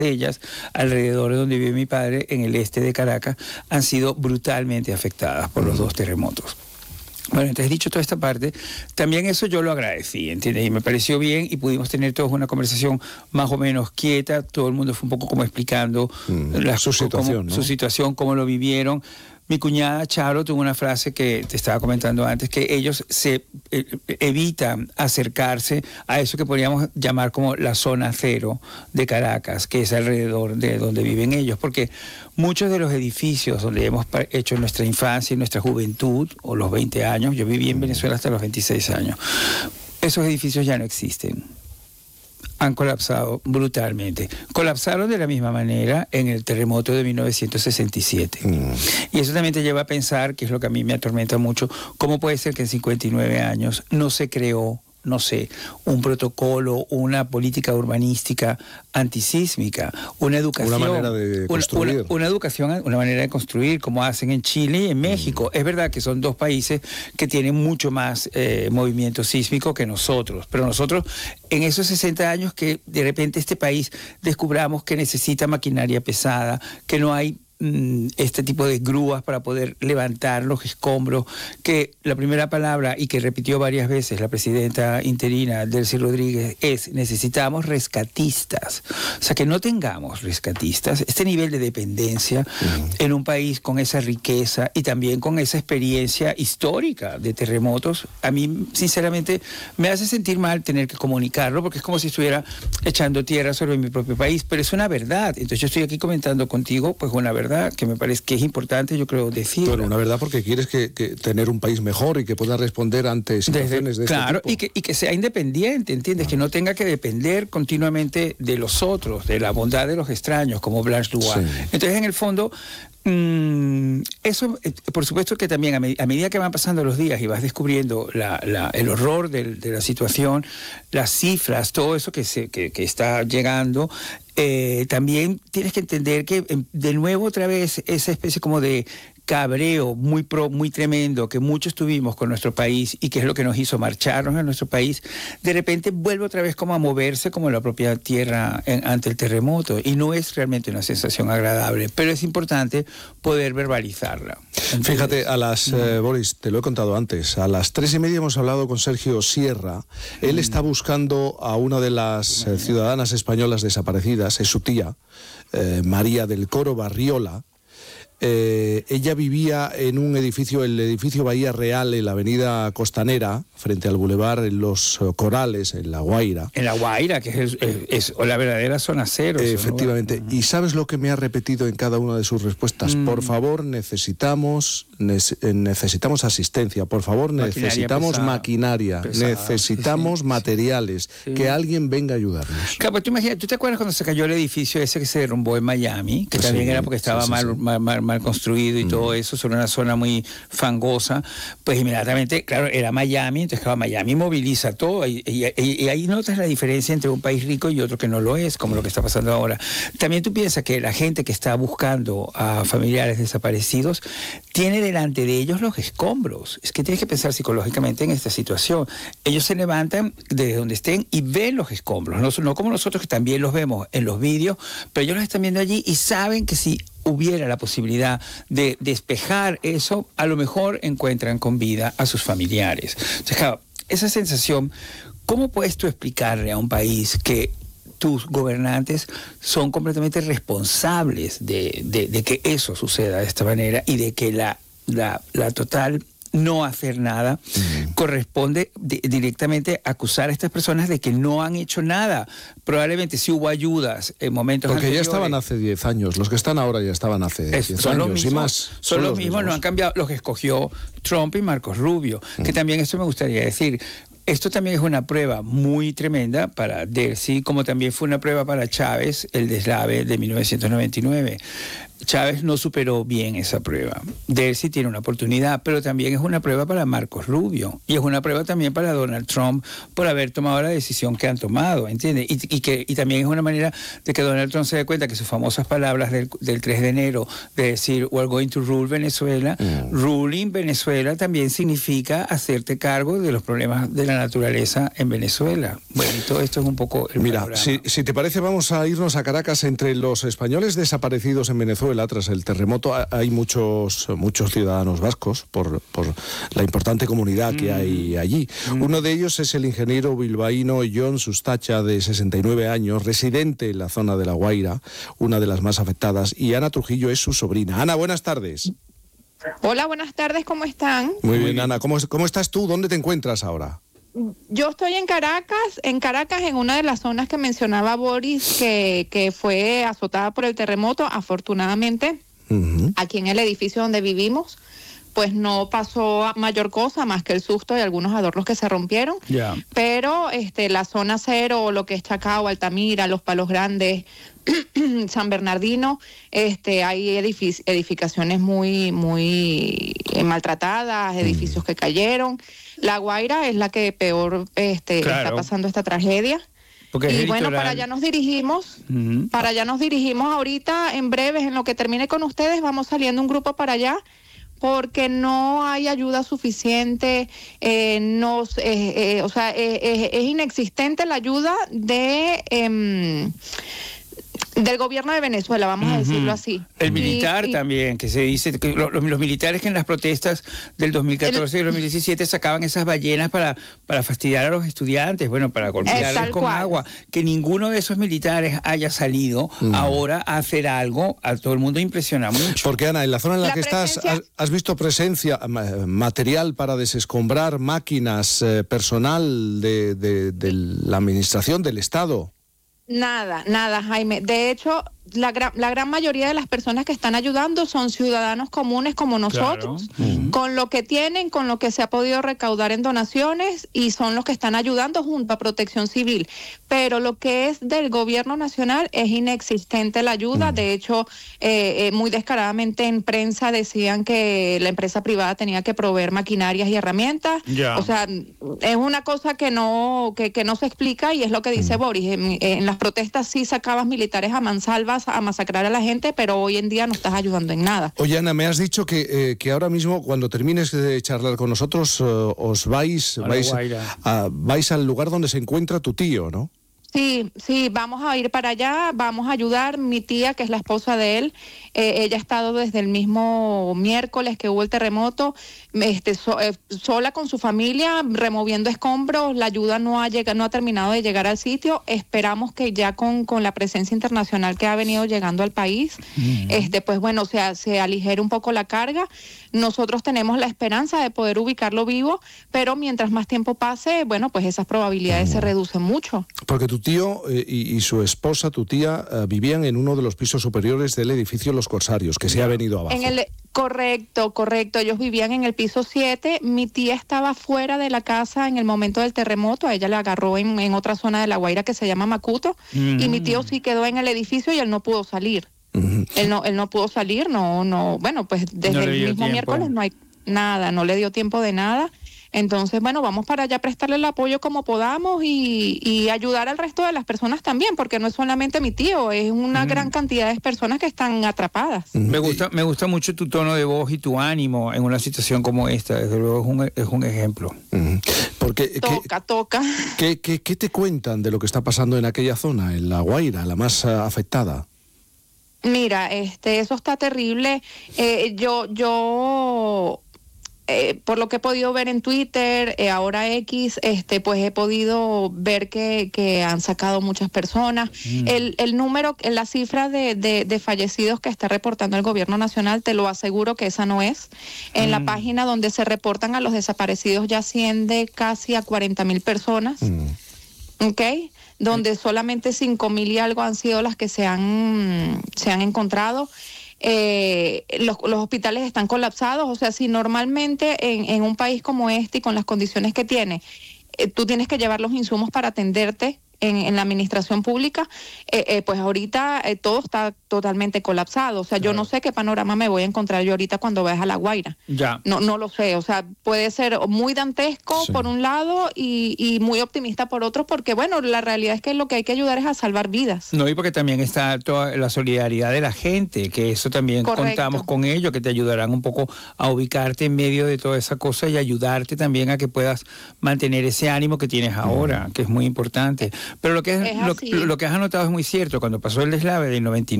de ellas, alrededor de donde vive mi padre, en el este de Caracas, han sido brutalmente afectadas por los dos terremotos. Bueno, entonces dicho toda esta parte, también eso yo lo agradecí, ¿entiendes? Y me pareció bien y pudimos tener todos una conversación más o menos quieta, todo el mundo fue un poco como explicando su situación, ¿no? Su situación, cómo lo vivieron. Mi cuñada Charo tuvo una frase que te estaba comentando antes, que ellos se evitan acercarse a eso que podríamos llamar como la zona cero de Caracas, que es alrededor de donde viven ellos, porque muchos de los edificios donde hemos hecho nuestra infancia y nuestra juventud, o los 20 años, yo viví en Venezuela hasta los 26 años, esos edificios ya no existen. Han colapsado brutalmente. Colapsaron de la misma manera en el terremoto de 1967. Y eso también te lleva a pensar, que es lo que a mí me atormenta mucho, cómo puede ser que en 59 años no se creó, no sé, un protocolo, una política urbanística antisísmica, una educación. Una manera de construir. Una educación, una manera de construir, como hacen en Chile y en México. Es verdad que son dos países que tienen mucho más movimiento sísmico que nosotros, pero nosotros en esos 60 años que de repente este país descubramos que necesita maquinaria pesada, que no hay este tipo de grúas para poder levantar los escombros, que la primera palabra, y que repitió varias veces la presidenta interina Delcy Rodríguez, es: necesitamos rescatistas. O sea, que no tengamos rescatistas, este nivel de dependencia en un país con esa riqueza y también con esa experiencia histórica de terremotos, a mí sinceramente me hace sentir mal tener que comunicarlo, porque es como si estuviera echando tierra sobre mi propio país, pero es una verdad. Entonces yo estoy aquí comentando contigo pues una verdad que me parece que es importante, yo creo, decir. Bueno, una verdad, porque quieres que tener un país mejor y que pueda responder ante situaciones de claro, este tipo. Y que sea independiente, ¿entiendes? Que no tenga que depender continuamente de los otros, de la bondad de los extraños, como Blanche Dubois. Sí. Entonces, en el fondo, eso, por supuesto que también a medida que van pasando los días y vas descubriendo el horror de la situación, las cifras, todo eso que está llegando, también tienes que entender que de nuevo otra vez esa especie como de cabreo muy tremendo que muchos tuvimos con nuestro país y que es lo que nos hizo marcharnos a nuestro país, de repente vuelve otra vez como a moverse como la propia tierra ante el terremoto, y no es realmente una sensación agradable, pero es importante poder verbalizarla. Entonces, fíjate, Boris, te lo he contado antes, a las 3:30 hemos hablado con Sergio Sierra. Él está buscando a una de las ciudadanas españolas desaparecidas, es su tía, María del Coro Barriola. Ella vivía en un edificio, el edificio Bahía Real, en la avenida Costanera, frente al bulevar en Los Corales, en La Guaira. En La Guaira, que es la verdadera zona cero. Efectivamente. ¿Y sabes lo que me ha repetido en cada una de sus respuestas? Por favor, necesitamos asistencia, por favor, necesitamos maquinaria, necesitamos materiales, que alguien venga a ayudarnos. Claro, pues ¿tú te acuerdas cuando se cayó el edificio ese que se derrumbó en Miami? Que también era porque estaba mal construido y todo eso, sobre una zona muy fangosa. Pues inmediatamente, claro, era Miami, entonces claro, Miami moviliza todo y ahí notas la diferencia entre un país rico y otro que no lo es, como lo que está pasando ahora. También tú piensas que la gente que está buscando a familiares desaparecidos tiene delante de ellos los escombros. Es que tienes que pensar psicológicamente en esta situación. Ellos se levantan desde donde estén y ven los escombros, no como nosotros, que también los vemos en los vídeos, pero ellos los están viendo allí y saben que si hubiera la posibilidad de despejar eso, a lo mejor encuentran con vida a sus familiares. Entonces, claro, esa sensación, ¿cómo puedes tú explicarle a un país que tus gobernantes son completamente responsables de que eso suceda de esta manera y de que la total no hacer nada corresponde directamente acusar a estas personas de que no han hecho nada? Probablemente sí hubo ayudas en momentos anteriores. Porque ya estaban hace 10 años, los que están ahora ya estaban hace 10 años y más. Son los mismos, no han cambiado, los que escogió Trump y Marcos Rubio, que también esto me gustaría decir. Esto también es una prueba muy tremenda para Delcy, como también fue una prueba para Chávez, el deslave de 1999. Chávez no superó bien esa prueba. De él sí tiene una oportunidad, pero también es una prueba para Marcos Rubio y es una prueba también para Donald Trump por haber tomado la decisión que han tomado, ¿entiendes? Y también es una manera de que Donald Trump se dé cuenta que sus famosas palabras del 3 de enero de decir "we're going to rule Venezuela", ruling Venezuela también significa hacerte cargo de los problemas de la naturaleza en Venezuela. Bueno, y todo esto es un poco el Mira, panorama. si te parece, vamos a irnos a Caracas. Entre los españoles desaparecidos en Venezuela tras el terremoto hay muchos ciudadanos vascos por la importante comunidad que hay allí. Uno de ellos es el ingeniero bilbaíno Jon Sustacha, de 69 años, residente en la zona de La Guaira, una de las más afectadas, y Ana Trujillo es su sobrina. Ana, buenas tardes. Hola, buenas tardes, ¿cómo están? Muy bien, Ana. ¿Cómo estás tú? ¿Dónde te encuentras ahora? Yo estoy en Caracas, en una de las zonas que mencionaba Boris, que fue azotada por el terremoto. Afortunadamente, aquí en el edificio donde vivimos, pues no pasó a mayor cosa más que el susto y algunos adornos que se rompieron. Yeah. Pero la zona cero, lo que es Chacao, Altamira, Los Palos Grandes, San Bernardino, hay edificaciones muy maltratadas, edificios que cayeron. La Guaira es la que peor está pasando esta tragedia. Y bueno, para allá nos dirigimos. Para allá nos dirigimos ahorita, en breves, en lo que termine con ustedes, vamos saliendo un grupo para allá, porque no hay ayuda suficiente, es inexistente la ayuda del gobierno de Venezuela, vamos a decirlo así. El militar también, que se dice que los militares que en las protestas del 2014 y 2017 sacaban esas ballenas para fastidiar a los estudiantes, para golpearles con agua. Que ninguno de esos militares haya salido ahora a hacer algo, a todo el mundo impresiona mucho. Porque, Ana, en la zona en la que estás, ¿has visto presencia material para desescombrar, máquinas, personal de la administración del Estado? Nada, Jaime. De hecho, la gran mayoría de las personas que están ayudando son ciudadanos comunes como nosotros, con lo que tienen, con lo que se ha podido recaudar en donaciones, y son los que están ayudando junto a Protección Civil. Pero lo que es del gobierno nacional es inexistente la ayuda. De hecho, muy descaradamente en prensa decían que la empresa privada tenía que proveer maquinarias y herramientas. O sea, es una cosa que no se explica, y es lo que dice Boris. En las protestas sí sacabas militares a mansalva a masacrar a la gente, pero hoy en día no estás ayudando en nada. Oye, Ana, me has dicho que ahora mismo, cuando termines de charlar con nosotros, os vais al lugar donde se encuentra tu tío, ¿no? Sí, vamos a ir para allá, vamos a ayudar. Mi tía, que es la esposa de él, ella ha estado desde el mismo miércoles que hubo el terremoto, sola con su familia, removiendo escombros. La ayuda no ha terminado de llegar al sitio. Esperamos que ya con la presencia internacional que ha venido llegando al país, se aligere un poco la carga. Nosotros tenemos la esperanza de poder ubicarlo vivo, pero mientras más tiempo pase, pues esas probabilidades se reducen mucho. Porque tu tío y su esposa, tu tía, vivían en uno de los pisos superiores del edificio Los Corsarios, que se ha venido abajo. Correcto. Ellos vivían en el piso 7. Mi tía estaba fuera de la casa en el momento del terremoto. A ella le agarró en otra zona de La Guaira que se llama Macuto. Y mi tío sí quedó en el edificio y él no pudo salir. Él no pudo salir, desde el mismo miércoles no hay nada, no le dio tiempo de nada. Entonces, vamos para allá a prestarle el apoyo como podamos y ayudar al resto de las personas también, porque no es solamente mi tío, es una gran cantidad de personas que están atrapadas. Me gusta mucho tu tono de voz y tu ánimo en una situación como esta. Desde luego es un ejemplo. Porque toca. ¿Qué te cuentan de lo que está pasando en aquella zona, en La Guaira, la más afectada? Mira, eso está terrible. Yo por lo que he podido ver en Twitter, ahora X, pues he podido ver que han sacado muchas personas. El número, la cifra de fallecidos que está reportando el gobierno nacional, te lo aseguro que esa no es. En la página donde se reportan a los desaparecidos ya asciende casi a 40,000 personas. ¿Ok? Donde solamente 5,000 y algo han sido las que se han encontrado. Los hospitales están colapsados. O sea, si normalmente en un país como este y con las condiciones que tiene, tú tienes que llevar los insumos para atenderte en la administración pública, pues ahorita todo está totalmente colapsado. O sea, yo no sé qué panorama me voy a encontrar yo ahorita cuando vayas a La Guaira. Ya. No lo sé. O sea, puede ser muy dantesco por un lado y muy optimista por otro, porque bueno, la realidad es que lo que hay que ayudar es a salvar vidas. No, y porque también está toda la solidaridad de la gente, que eso también contamos con ellos, que te ayudarán un poco a ubicarte en medio de toda esa cosa y ayudarte también a que puedas mantener ese ánimo que tienes ahora, que es muy importante. Pero lo que has anotado es muy cierto. Cuando pasó el deslave del 99,